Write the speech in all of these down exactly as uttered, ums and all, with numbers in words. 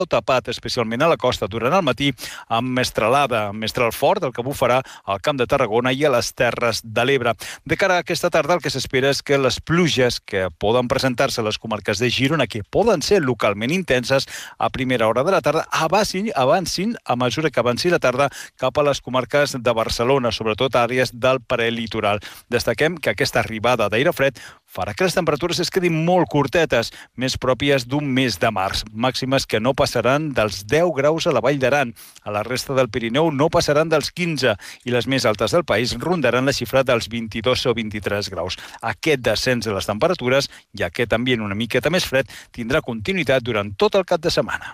tapat, especialment a la costa durant el matí, amb mestralada, amb mestral fort, el que bufarà al Camp de Tarragona i a les Terres de l'Ebre. De cara a aquesta tarda, el que s'espera és que les pluges que poden presentar-se a les comarques de Girona, que poden ser localment intenses a primera hora de la tarda, avancin, avancin a mesura que avanci la tarda cap a les comarques de Barcelona, sobretot àrees del prelitoral. Destaquem que aquesta arribada d'aire fred farà que les temperatures es quedin molt curtetes, més pròpies d'un mes de març. Màximes que no passaran dels deu graus a la Vall d'Aran. A la resta del Pirineu no passaran dels quinze i les més altes del país rondaran la xifra dels vint-i-dos o vint-i-tres graus. Aquest descens de les temperatures i aquest ambient una miqueta més fred tindrà continuïtat durant tot el cap de setmana.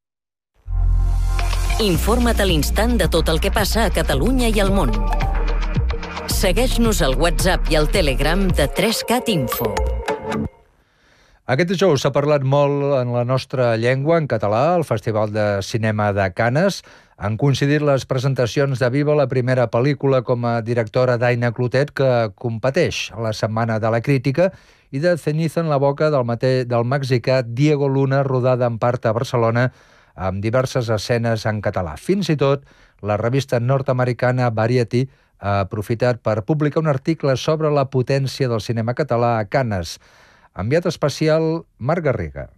Informa't a l'instant de tot el que passa a Catalunya i al món. Segueix-nos al WhatsApp i al Telegram de tres cat Info. Aquest dijous s'ha parlat molt en la nostra llengua, en català, al Festival de Cinema de Canes. Han coincidit les presentacions de Viva, la primera pel·lícula com a directora d'Aina Clotet, que competeix a la Setmana de la Crítica, i de Ceniza en la boca del, mate... del mexicà Diego Luna, rodada en part a Barcelona, amb diverses escenes en català. Fins i tot, la revista nord-americana Variety ha aprofitat per publicar un article sobre la potència del cinema català a Canes. Enviat especial, Marc Garriga.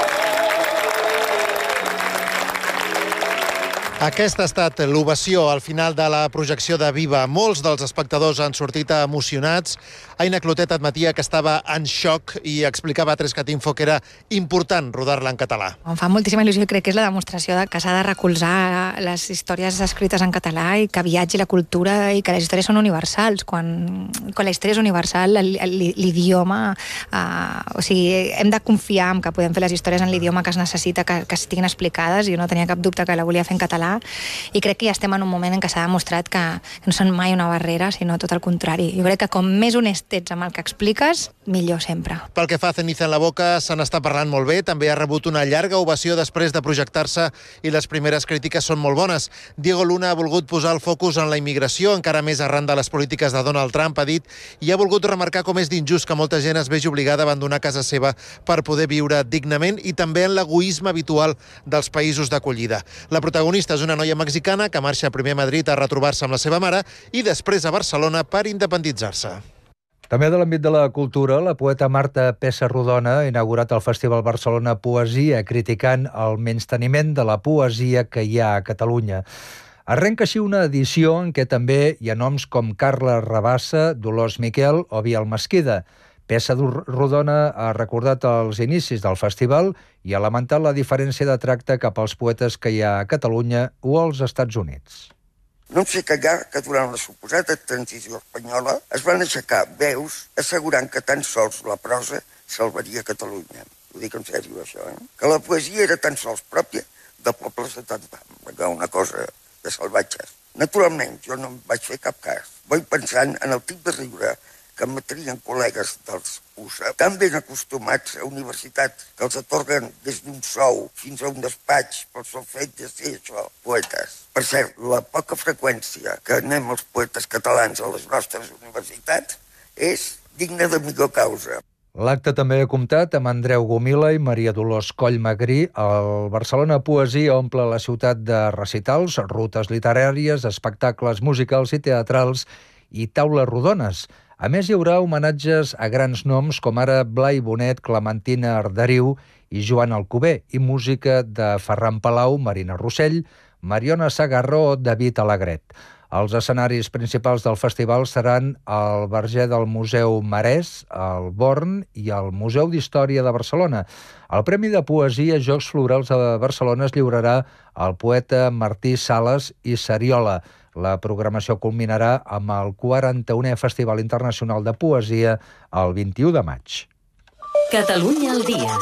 Aquesta ha estat l'ovació al final de la projecció de Viva. Molts dels espectadors han sortit emocionats. Aina Clotet admetia que estava en xoc i explicava a tres cat Info que era important rodar-la en català. Em fa moltíssima il·lusió i crec que és la demostració de que s'ha de recolzar les històries escrites en català i que viatgi la cultura i que les històries són universals. Quan, quan la història és universal, l'idioma... Eh, o sigui, hem de confiar en que podem fer les històries en l'idioma que es necessita, que, que estiguin explicades. Jo no tenia cap dubte que la volia fer en català i crec que ja estem en un moment en què s'ha demostrat que no són mai una barrera, sinó tot el contrari. Jo crec que com més honest ets amb el que expliques, millor sempre. Pel que fa a Ceniza en la boca, se n'està parlant molt bé. També ha rebut una llarga ovació després de projectar-se i les primeres crítiques són molt bones. Diego Luna ha volgut posar el focus en la immigració, encara més arran de les polítiques de Donald Trump, ha dit, i ha volgut remarcar com és d'injust que molta gent es vegi obligada a abandonar casa seva per poder viure dignament i també en l'egoisme habitual dels països d'acollida. La protagonista és una noia mexicana que marxa primer a Madrid a retrobar-se amb la seva mare i després a Barcelona per independitzar-se. També de l'àmbit de la cultura, la poeta Marta Pessarrodona ha inaugurat el Festival Barcelona Poesia, criticant el menysteniment de la poesia que hi ha a Catalunya. Arrenca així una edició en què també hi ha noms com Carla Rabassa, Dolors Miquel o Biel Mesquida. Pessarrodona ha recordat els inicis del festival i ha lamentat la diferència de tracte cap als poetes que hi ha a Catalunya o als Estats Units. No em sé callar que durant la suposada transició espanyola es van aixecar veus assegurant que tan sols la prosa salvaria Catalunya. Ho dic en sèrio, això, eh? Que la poesia era tan sols pròpia de pobles de tant tant, una cosa de salvatges. Naturalment, jo no em vaig fer cap cas. Vaig pensant en el tip de riure que emetrien col·legues dels U S A, tan ben acostumats a universitats que els atorguen des d'un sou fins a un despatx pel sol fet de ser això, poetes. Per cert, la poca freqüència que anem els poetes catalans a les nostres universitats és digna de millor causa. L'acte també ha comptat amb Andreu Gomila i Maria Dolors Coll Magrí. El Barcelona Poesia omple la ciutat de recitals, rutes literàries, espectacles musicals i teatrals i taules rodones. A més, hi haurà homenatges a grans noms com ara Blai Bonet, Clementina Arderiu i Joan Alcover, i música de Ferran Palau, Marina Rossell, Mariona Sagarro o David Alegret. Els escenaris principals del festival seran el Verger del Museu Marès, el Born i el Museu d'Història de Barcelona. El Premi de Poesia Jocs Florals de Barcelona es lliurarà al poeta Martí Sales i Sariola. La programació culminarà amb el quaranta-unè Festival Internacional de Poesia el vint-i-u de maig. Catalunya al dia.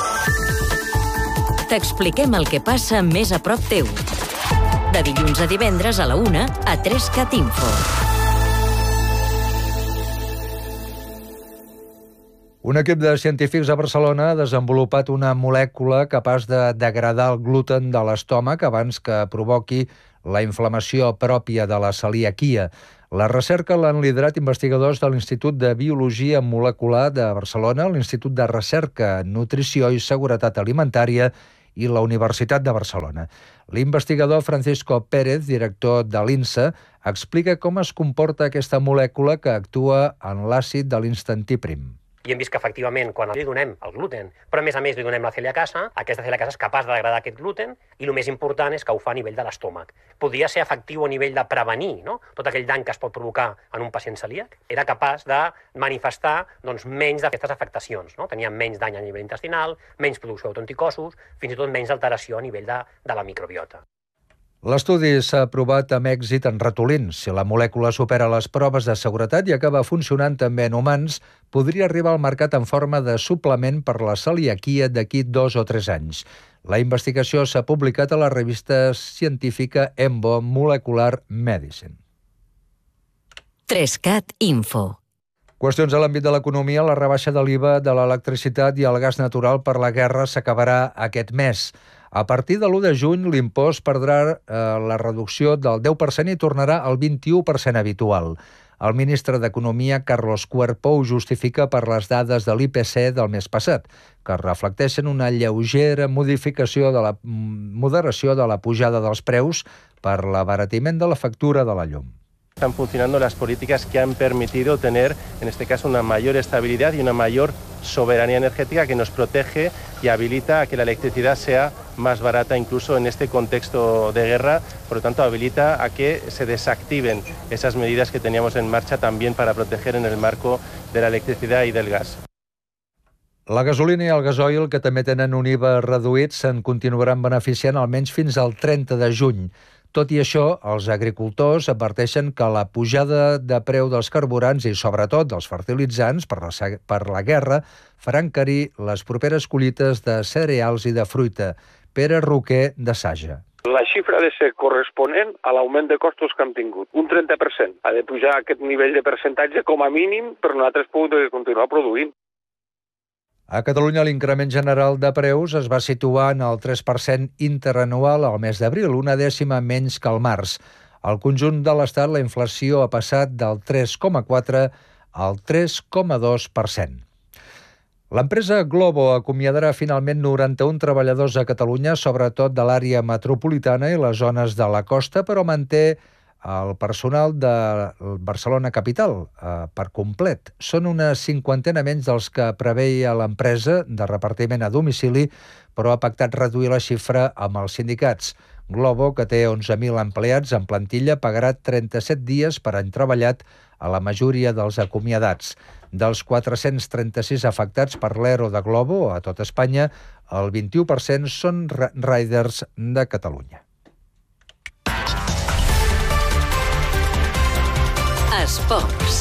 T'expliquem el que passa més a prop teu. De dilluns a divendres a la una a tres cat Info. Un equip de científics a Barcelona ha desenvolupat una molècula capaç de degradar el gluten de l'estómac abans que provoqui la inflamació pròpia de la celiaquia. La recerca l'han liderat investigadors de l'Institut de Biologia Molecular de Barcelona, l'Institut de Recerca, Nutrició i Seguretat Alimentària i la Universitat de Barcelona. L'investigador Francisco Pérez, director de l'INSA, explica com es comporta aquesta molècula que actua en l'àcid de l'instantíprim. I hem vist que, efectivament, quan li donem el gluten, però a més a més li donem la celiacasa, aquesta celiacasa és capaç de degradar aquest gluten i el més important és que ho fa a nivell de l'estómac. Podria ser efectiu a nivell de prevenir, no?, tot aquell dany que es pot provocar en un pacient celíac. Era capaç de manifestar doncs, menys d'aquestes afectacions. No? Tenia menys dany a nivell intestinal, menys producció d'autoanticossos, fins i tot menys alteració a nivell de, de la microbiota. L'estudi s'ha provat amb èxit en ratolins. Si la molècula supera les proves de seguretat i acaba funcionant també en humans, podria arribar al mercat en forma de suplement per la celiaquia d'aquí dos o tres anys. La investigació s'ha publicat a la revista científica Embo Molecular Medicine. Trescat Info. Qüestions a l'àmbit de l'economia, la rebaixa de l'I V A de l'electricitat i el gas natural per la guerra s'acabarà aquest mes. A partir de l'u de juny, l'impost perdrà eh, la reducció del deu per cent i tornarà al vint-i-u per cent habitual. El ministre d'Economia, Carlos Cuerpo, ho justifica per les dades de l'I P C del mes passat, que reflecteixen una lleugera modificació de la moderació de la pujada dels preus per l'abaratiment de la factura de la llum. Están funcionando las políticas que han permitido tener, en este caso, una mayor estabilidad y una mayor soberanía energética que nos protege y habilita a que la electricidad sea más barata incluso en este contexto de guerra. Por lo tanto, habilita a que se desactiven esas medidas que teníamos en marcha también para proteger en el marco de la electricidad y del gas. La gasolina i el gasoil, que també tenen un I V A reduït, se'n continuaran beneficiant almenys fins al trenta de juny. Tot i això, els agricultors adverteixen que la pujada de preu dels carburants i, sobretot, dels fertilitzants per la, per la guerra faran encarir les properes collites de cereals i de fruita. Pere Roquer, de Saja. La xifra ha de ser corresponent a l'augment de costos que hem tingut. Un trenta per cent. Ha de pujar aquest nivell de percentatge com a mínim per nosaltres poder continuar produint. A Catalunya l'increment general de preus es va situar en el tres per cent interanual al mes d'abril, una dècima menys que al març. Al conjunt de l'Estat la inflació ha passat del tres coma quatre al tres coma dos per cent. L'empresa Globo acomiadarà finalment noranta-un treballadors a Catalunya, sobretot de l'àrea metropolitana i les zones de la costa, però manté el personal de Barcelona Capital eh, per complet. Són una cinquantena menys dels que preveia l'empresa de repartiment a domicili, però ha pactat reduir la xifra amb els sindicats. Globo, que té onze mil empleats en plantilla, pagarà trenta-set dies per any treballat a la majoria dels acomiadats. Dels quatre-cents trenta-sis afectats per l'E R O de Globo a tot Espanya, el vint-i-u per cent són riders de Catalunya. Esports.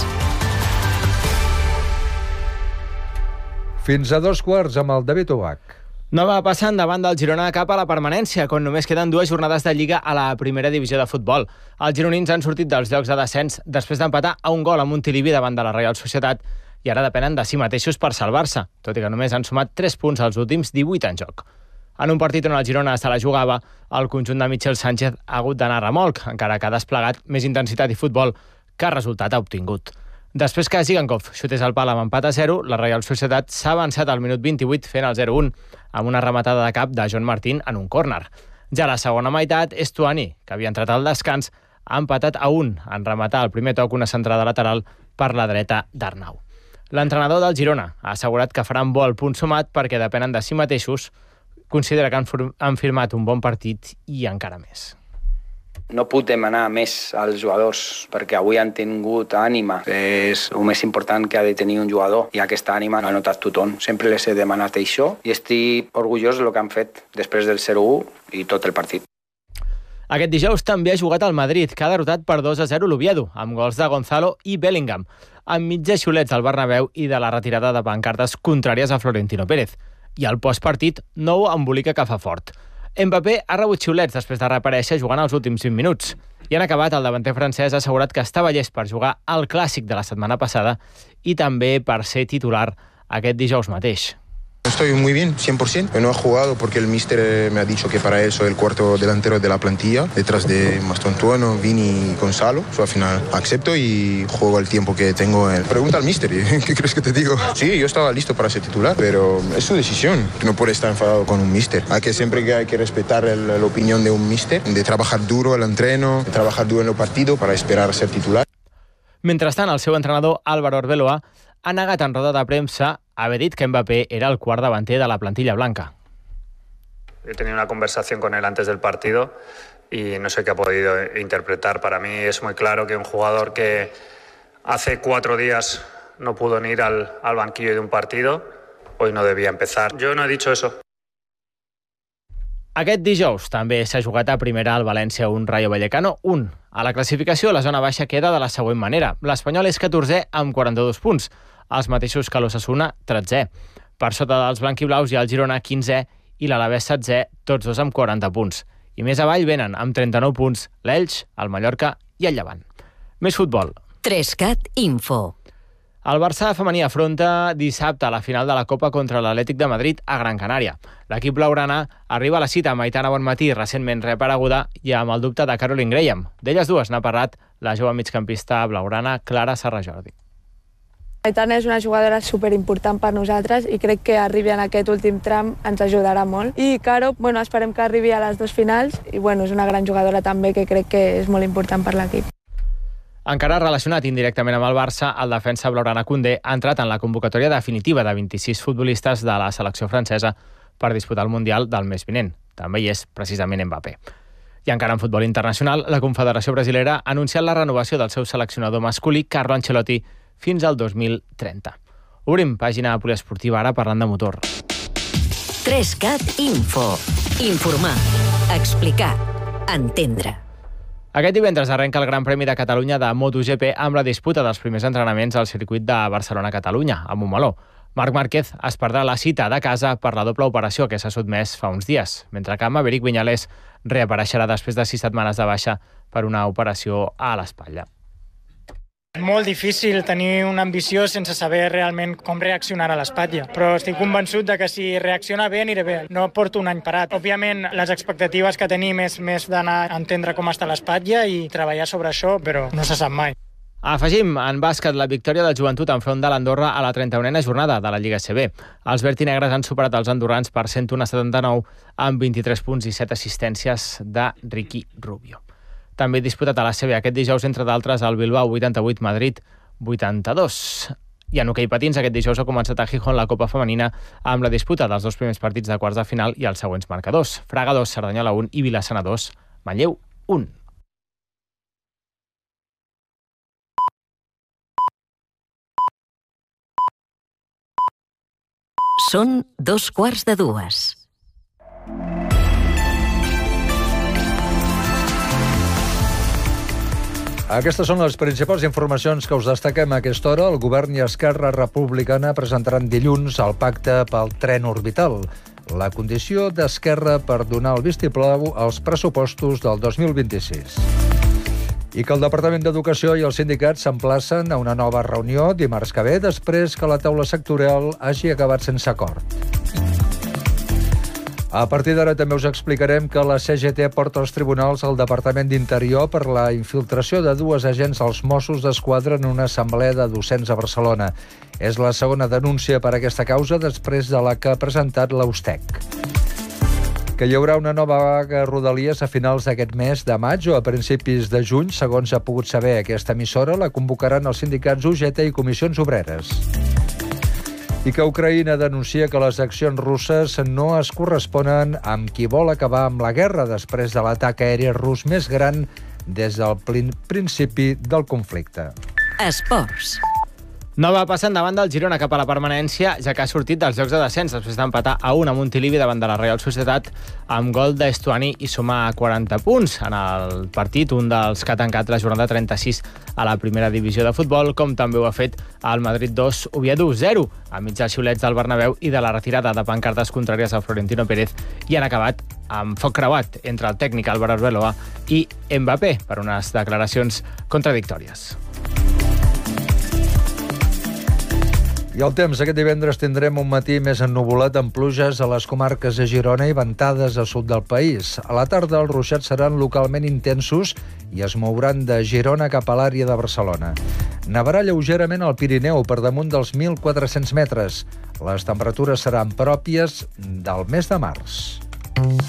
Fins a dos quarts amb el David Ubach. No va passant davant del Girona cap a la permanència, quan només queden dues jornades de Lliga a la primera divisió de futbol. Els gironins han sortit dels llocs de descens després d'empatar a un gol a Montilivi davant de la Reial Societat i ara depenen de si mateixos per salvar-se, tot i que només han sumat tres punts als últims divuit en joc. En un partit on el Girona se la jugava, el conjunt de Michel Sánchez ha hagut d'anar a remolc, encara que ha desplegat més intensitat i futbol que el resultat ha obtingut. Després que Zigankov xutés al pal amb empat a zero, la Reial Societat s'ha avançat al minut vint-i-vuit fent el zero un, amb una rematada de cap de John Martín en un córner. Ja a la segona meitat, Estuani, que havia entrat al descans, ha empatat a un en rematar al primer toc una centrada lateral per la dreta d'Arnau. L'entrenador del Girona ha assegurat que faran bo el punt sumat perquè depenen de si mateixos, considera que han, han firmat un bon partit i encara més. No puc demanar més als jugadors perquè avui han tingut ànima. És el més important que ha de tenir un jugador i aquesta ànima l'ha notat tothom. Sempre les he demanat això i estic orgullós del que han fet després del zero u i tot el partit. Aquest dijous també ha jugat al Madrid, que ha derrotat per dos a zero l'Oviedo, amb gols de Gonzalo i Bellingham, amb mitges xulets al Bernabéu i de la retirada de pancartes contràries a Florentino Pérez. I al postpartit, nou embolica que fa fort. Mbappé ha rebut xiulets després de reaparèixer jugant els últims vint minuts. I en acabat, el davanter francès ha assegurat que estava llest per jugar al clàssic de la setmana passada i també per ser titular aquest dijous mateix. Estoy muy bien, cien por ciento. No he jugado porque el míster me ha dicho que para él soy el cuarto delantero de la plantilla, detrás de Mastontuono, Vini y Gonzalo. So, al final acepto y juego el tiempo que tengo. En... Pregunta al míster, ¿qué crees que te digo? Sí, yo estaba listo para ser titular, pero es su decisión. No puede estar enfadado con un míster. Hay que siempre que hay que respetar el, la opinión de un míster, de trabajar duro el entreno, de trabajar duro en el partido para esperar a ser titular. Mentrestant, el seu entrenador, Álvaro Arbeloa, ha negat en roda de premsa haber dit que Mbappé era el quart davanter de la plantilla blanca. He tenido una conversación con él antes del partido y no sé qué ha podido interpretar. Para mí es muy claro que un jugador que hace cuatro días no pudo ni ir al, al banquillo de un partido, hoy no debía empezar. Yo no he dicho eso. Aquest dijous també s'ha jugat a primera al València un Rayo Vallecano un. A la classificació, la zona baixa queda de la següent manera. L'Espanyol és catorzè amb quaranta-dos punts, els mateixos que l'Osasuna, tretzè. Per sota dels blanquiblaus hi ha el Girona, quinzè, i l'Alavés, setzè, tots dos amb quaranta punts. I més avall venen, amb trenta-nou punts, l'Elx, el Mallorca i el Llevant. Més futbol. Trescat Info. El Barça femení afronta dissabte a la final de la Copa contra l'Atlètic de Madrid a Gran Canària. L'equip blaugrana arriba a la cita amb Aitana Bonmatí, recentment reapareguda, i amb el dubte de Caroline Graham. D'elles dues n'ha parlat la jove migcampista blaugrana Clara Serrajordi. Aitana és una jugadora superimportant per nosaltres i crec que arribi en aquest últim tram ens ajudarà molt. I Caro, bueno, esperem que arribi a les dues finals i bueno, és una gran jugadora també que crec que és molt important per l'equip. Encara relacionat indirectament amb el Barça, el defensa blaugrana Koundé ha entrat en la convocatòria definitiva de vint-i-sis futbolistes de la selecció francesa per disputar el Mundial del mes vinent. També hi és precisament Mbappé. I encara en futbol internacional, la Confederació Brasilera ha anunciat la renovació del seu seleccionador masculí, Carlo Ancelotti, fins al dos mil trenta. Obrim pàgina poliesportiva ara parlant de motor. Trescat Info. Informar. Explicar. Entendre. Aquest divendres arrenca el Gran Premi de Catalunya de MotoGP amb la disputa dels primers entrenaments al circuit de Barcelona-Catalunya, a Montmeló. Marc Márquez es perdrà la cita de casa per la doble operació que s'ha sotmès fa uns dies, mentre que Maverick Viñales reapareixerà després de sis setmanes de baixa per una operació a l'espatlla. És molt difícil tenir una ambició sense saber realment com reaccionarà l'espatlla, però estic convençut de que si reacciona bé aniré bé. No porto un any parat. Òbviament, les expectatives que tenim és més d'anar a entendre com està l'espatlla i treballar sobre això, però no se sap mai. Afegim en bàsquet la victòria del Joventut enfront de l'Andorra a la trenta-unena jornada de la Lliga A C B. Els vertinegres han superat els andorrans per cent un a setanta-nou amb vint-i-tres punts i set assistències de Ricky Rubio. També disputat a la C B aquest dijous, entre d'altres, el Bilbao vuitanta-vuit, Madrid vuitanta-dos. I en hoquei patins, aquest dijous ha començat a Gijón la Copa Femenina amb la disputa dels dos primers partits de quarts de final i els següents marcadors. Fraga dos, Cerdanyola un i Vilassana dos, Manlleu un. Són dos quarts de dues. Aquestes són les principals informacions que us destaquem a aquesta hora. El govern i Esquerra Republicana presentaran dilluns el pacte pel tren orbital. La condició d'Esquerra per donar el vistiplau als pressupostos del dos mil vint-i-sis. I que el Departament d'Educació i els sindicats s'emplacen a una nova reunió dimarts que ve, després que la taula sectorial hagi acabat sense acord. A partir d'ara també us explicarem que la C G T porta als tribunals el Departament d'Interior per la infiltració de dues agents als Mossos d'Esquadra en una assemblea de docents a Barcelona. És la segona denúncia per aquesta causa després de la que ha presentat l'Austec. Que hi haurà una nova vaga a Rodalies a finals d'aquest mes de maig o a principis de juny, segons ha pogut saber aquesta emissora, la convocaran els sindicats U G T i Comissions Obreres. I que Ucraïna denuncia que les accions russes no es corresponen amb qui vol acabar amb la guerra després de l'atac aeri rus més gran des del principi del conflicte. Esports. Nova passant davant del Girona cap a la permanència, ja que ha sortit dels jocs de descens després d'empatar a un a Montilivi davant de la Real Societat amb gol d'Estuani i sumar quaranta punts en el partit, un dels que ha tancat la jornada trenta-sis a la primera divisió de futbol, com també ho ha fet el Madrid dos, Oviedo zero, enmig dels xiulets del Bernabéu i de la retirada de pancartes contràries a Florentino Pérez, i han acabat amb foc creuat entre el tècnic Álvaro Arbeloa i Mbappé per unes declaracions contradictòries. I el temps, aquest divendres tindrem un matí més ennuvolat amb pluges a les comarques de Girona i ventades al sud del país. A la tarda els ruixats seran localment intensos i es mouran de Girona cap a l'àrea de Barcelona. Nevarà lleugerament al Pirineu per damunt dels mil quatre-cents metres. Les temperatures seran pròpies del mes de març.